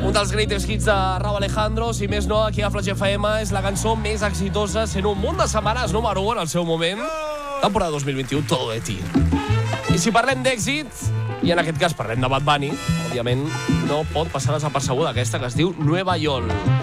Un dels greatest hits de Rauw Alejandro, si més no, aquí a Flash FM, és la cançó més exitosa, sent un munt de setmanes número 1 en el seu moment. Temporada 2021, Todo de ti. I si parlem d'èxit, i en aquest cas parlem de Bad Bunny, òbviament no pot passar desapercebuda aquesta que es diu Nueva York.